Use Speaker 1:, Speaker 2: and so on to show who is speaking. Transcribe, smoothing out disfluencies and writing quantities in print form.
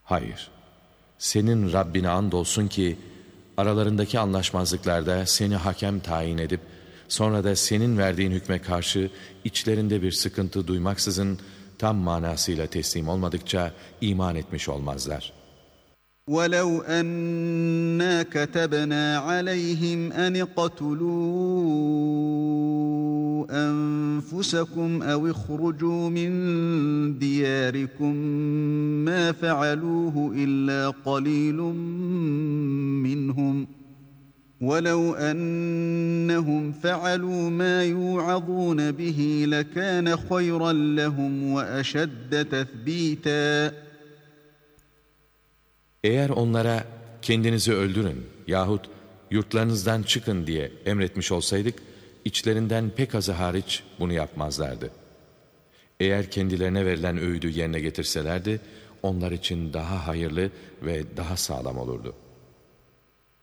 Speaker 1: Hayır, senin Rabbine andolsun ki aralarındaki anlaşmazlıklarda seni hakem tayin edip sonra da senin verdiğin hükme karşı içlerinde bir sıkıntı duymaksızın tam manasıyla teslim olmadıkça iman etmiş olmazlar.
Speaker 2: وَلَوْ أَنَّا كَتَبْنَا عَلَيْهِمْ أَنِ اقْتُلُوا أَنفُسَكُمْ أَوِ اخْرُجُوا مِنْ دِيَارِكُمْ مَا فَعَلُوهُ إِلَّا قَلِيلٌ مِّنْهُمْ وَلَوْ أَنَّهُمْ فَعَلُوا مَا يُوعَظُونَ بِهِ لَكَانَ خَيْرًا لَهُمْ وَأَشَدَّ تَثْبِيتًا.
Speaker 1: Eğer onlara kendinizi öldürün yahut yurtlarınızdan çıkın diye emretmiş olsaydık, içlerinden pek azı hariç bunu yapmazlardı. Eğer kendilerine verilen öğüdü yerine getirselerdi, onlar için daha hayırlı ve daha sağlam olurdu.